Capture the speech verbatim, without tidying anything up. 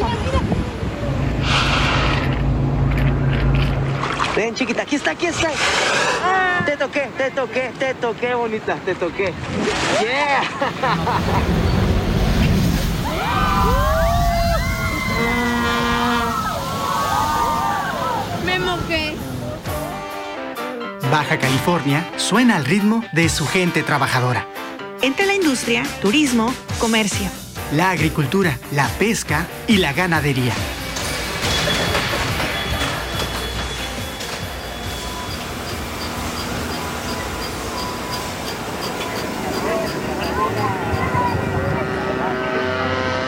Ven, chiquita, aquí está, aquí está. Te toqué, te toqué, te toqué, bonita, te toqué. Yeah. Me mojé. Baja California suena al ritmo de su gente trabajadora. Entre la industria, turismo, comercio, La agricultura, la pesca y la ganadería.